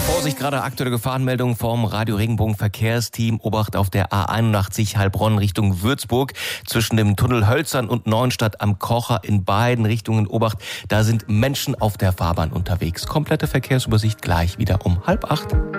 Vorsicht, gerade aktuelle Gefahrenmeldung vom Radio Regenbogen Verkehrsteam. Obacht auf der A81 Heilbronn Richtung Würzburg. Zwischen dem Tunnel Hölzern und Neuenstadt am Kocher in beiden Richtungen Obacht. Da sind Menschen auf der Fahrbahn unterwegs. Komplette Verkehrsübersicht gleich wieder um 7:30.